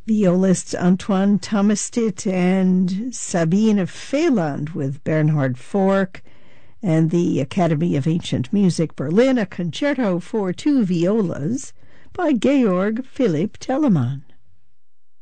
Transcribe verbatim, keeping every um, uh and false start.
Violists Antoine Thomastit and Sabine Feyland with Bernhard Fork, and the Academy of Ancient Music Berlin, a concerto for two violas by Georg Philipp Telemann.